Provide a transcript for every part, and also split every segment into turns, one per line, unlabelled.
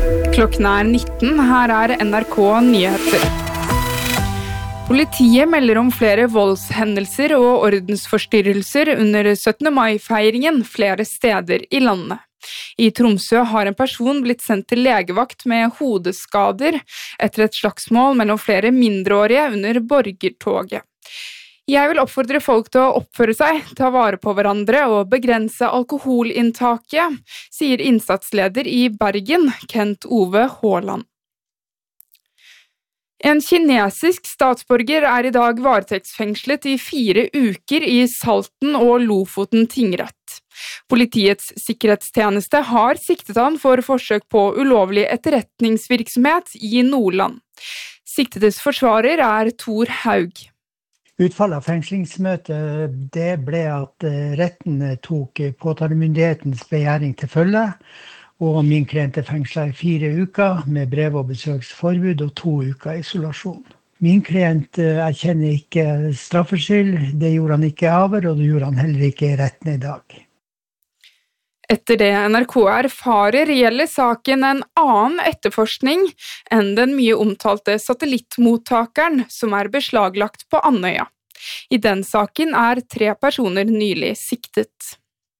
Klokken 19, her NRK Nyheter. Politiet melder om flere voldshendelser og ordensforstyrrelser under 17. mai-feiringen flere steder i landet. I Tromsø har en person blitt sendt til legevakt med hodeskader etter et slagsmål mellom flere mindreårige under borgertoget. Jeg vil oppfordre folk til å oppføre seg, ta vare på hverandre og begrense alkoholinntaket, sier innsatsleder i Bergen, Kent Ove Haaland. En kinesisk statsborger er i dag varetektsfengslet i 4 uker i Salten og Lofoten tingrett. Politiets sikkerhetstjeneste har siktet han for forsøk på ulovlig etterretningsvirksomhet i Nordland. Siktedes forsvarer er Tor Haug.
Utfallet av fengslingsmøtet det ble at retten tok påtalemyndighetens begjæring til følge, og min klient er fengslet i 4 uker med brev- og besøksforbud og 2 uker isolasjon. Min klient erkjenner ikke straffskyld, det gjorde han ikke i avhør, og det gjorde han heller ikke i retten i dag.
Etter det NRK erfarer gjelder saken en annen etterforskning enn den mye omtalte satellittmottakeren som er beslaglagt på Andøya. I den saken er 3 personer nylig siktet.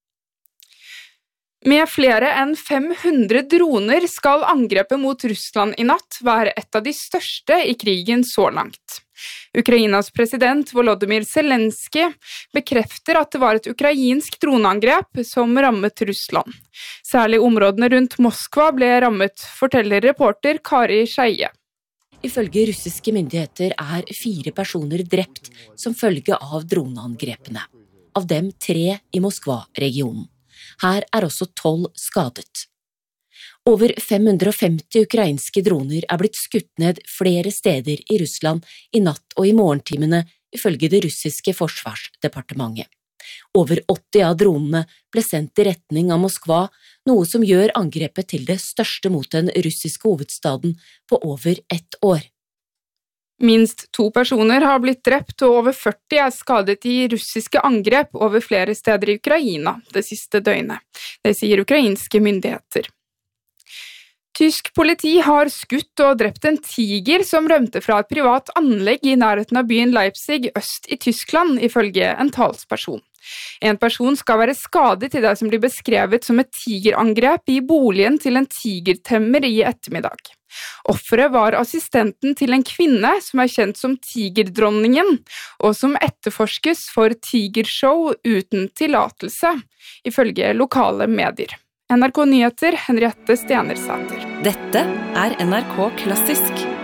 Med flere enn 500 droner skal angrepet mot Russland i natt være et av de største i krigen så langt. Ukrainas president Volodymyr Zelensky bekrefter at det var et ukrainsk droneangrep som rammet Russland. Særlig områdene rundt Moskva ble rammet, forteller reporter Kari Skeie.
Ifølge russiske myndigheter er 4 personer drept som følge av droneangrepene. Av dem 3 i Moskva-regionen. Her er også 12 skadet. Over 550 ukrainske droner er blitt skutt ned flere steder i Russland i natt og i morgentimene, ifølge det russiske forsvarsdepartementet. Over 80 av dronene ble sendt i retning av Moskva, noe som gjør angrepet til det største mot den russiske hovedstaden på over 1 år.
Minst 2 personer har blitt drept, og over 40 er skadet i russiske angrep over flere steder i Ukraina det siste døgnet. Det sier ukrainske myndigheter. Tysk politi har skutt og drept en tiger som rømte fra et privat anlegg i nærheten av byen Leipzig øst i Tyskland, ifølge en talsperson. En person skal være skadet i det som blir beskrevet som et tigerangrep i boligen til en tigertemmer i ettermiddag. Offeret var assistenten til en kvinne som er kjent som Tigerdronningen, og som etterforskes for tigershow uten tillatelse, ifølge lokale medier. NRK Nyheter, Henriette Stenersæter.
Dette er NRK Klassisk.